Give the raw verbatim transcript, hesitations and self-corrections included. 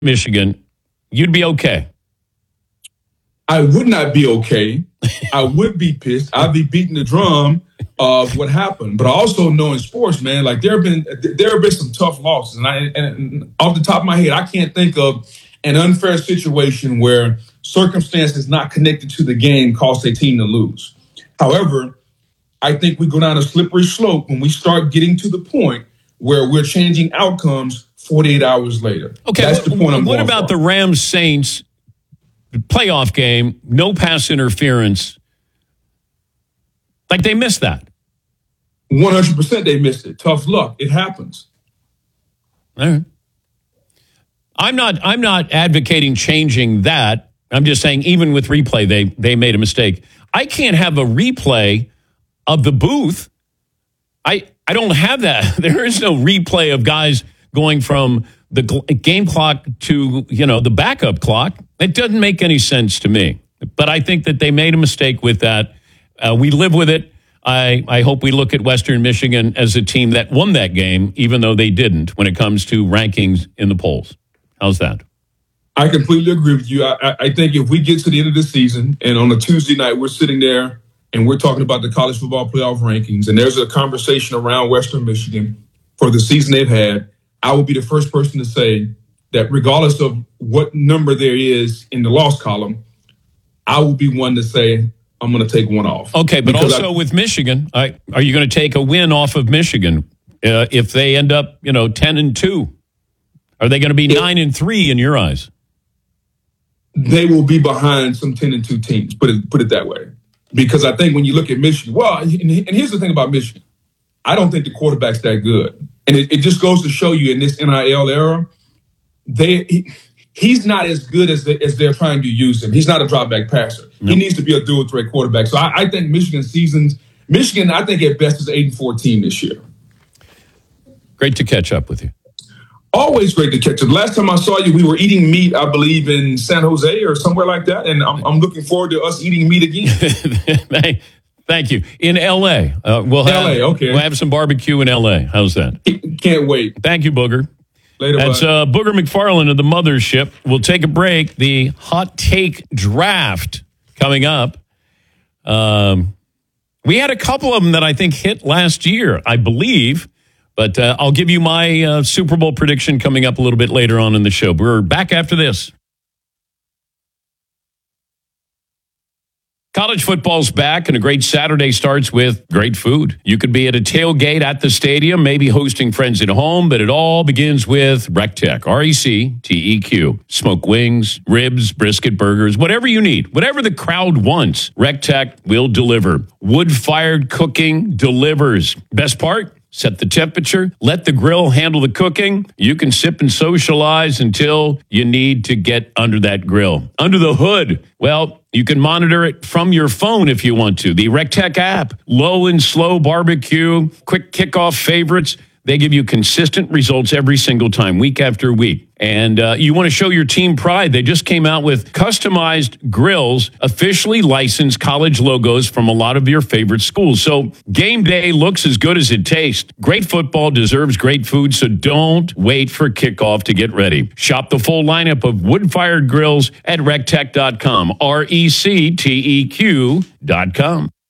Michigan, you'd be okay. I would not be okay. I would be pissed. I'd be beating the drum of what happened. But I also know in sports, man, like there have been there have been some tough losses. And I and off the top of my head, I can't think of an unfair situation where circumstances not connected to the game caused a team to lose. However, I think we go down a slippery slope when we start getting to the point where we're changing outcomes forty-eight hours later. Okay, that's the point I'm what going about for. the Rams Saints playoff game? No pass interference. Like they missed that. one hundred percent they missed it. Tough luck. It happens. All right. I'm not I'm not advocating changing that. I'm just saying even with replay, they they made a mistake. I can't have a replay of the booth. I I don't have that. There is no replay of guys going from the game clock to, you know, the backup clock. It doesn't make any sense to me. But I think that they made a mistake with that. Uh, we live with it. I, I hope we look at Western Michigan as a team that won that game, even though they didn't when it comes to rankings in the polls. How's that? I completely agree with you. I, I think if we get to the end of the season and on a Tuesday night, we're sitting there and we're talking about the college football playoff rankings, and there's a conversation around Western Michigan for the season they've had, I will be the first person to say that regardless of what number there is in the loss column, I will be one to say I'm going to take one off. Okay, but because also I, with Michigan, I, are you going to take a win off of Michigan uh, if they end up, you know, ten and two? Are they going to be it, nine and three in your eyes? They will be behind some ten and two teams. Put it put it that way, because I think when you look at Michigan, well, and, and here's the thing about Michigan, I don't think the quarterback's that good, and it, it just goes to show you in this N I L era, they. He, He's not as good as, the, as they're trying to use him. He's not a drop back passer. Nope. He needs to be a dual threat quarterback. So I, I think Michigan seasons, Michigan, I think at best is eight and fourteen this year. Great to catch up with you. Always great to catch up. Last time I saw you, we were eating meat, I believe, in San Jose or somewhere like that. And I'm, I'm looking forward to us eating meat again. Thank you. In L A. Uh, we'll have, L A, okay. We'll have some barbecue in L A. How's that? Can't wait. Thank you, Booger. Later, That's uh, Booger McFarland of the Mothership. We'll take a break. The hot take draft coming up. Um, we had a couple of them that I think hit last year, I believe. But uh, I'll give you my uh, Super Bowl prediction coming up a little bit later on in the show. We're back after this. College football's back, and a great Saturday starts with great food. You could be at a tailgate at the stadium, maybe hosting friends at home, but it all begins with RecTeq, R E C T E Q. Smoke wings, ribs, brisket, burgers, whatever you need, whatever the crowd wants, RecTeq will deliver. Wood-fired cooking delivers. Best part? Set the temperature, let the grill handle the cooking. You can sip and socialize until you need to get under that grill. Under the hood, well, you can monitor it from your phone if you want to. The RecTeq app, low and slow barbecue, quick kickoff favorites. They give you consistent results every single time, week after week. And uh, you want to show your team pride. They just came out with customized grills, officially licensed college logos from a lot of your favorite schools. So game day looks as good as it tastes. Great football deserves great food, so don't wait for kickoff to get ready. Shop the full lineup of wood-fired grills at recteq dot com, R E C T E Q dot com.